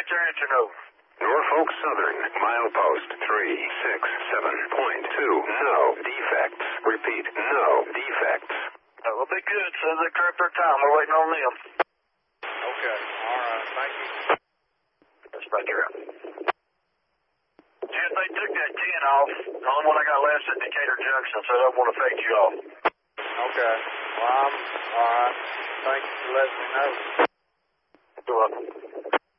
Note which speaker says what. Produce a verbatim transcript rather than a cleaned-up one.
Speaker 1: right there answering over.
Speaker 2: Norfolk Southern, milepost three six seven point two. No defects. Repeat, no defects.
Speaker 1: Uh, we'll be good. As soon as they correct their time, we're waiting on them.
Speaker 3: Okay. All right. Thank you.
Speaker 1: That's right there. See, if they took that ten off, the only one I got left is Decatur Junction, so that won't affect you all.
Speaker 3: Okay. Well, I'm all right. Thank you for letting me know.
Speaker 1: You're welcome.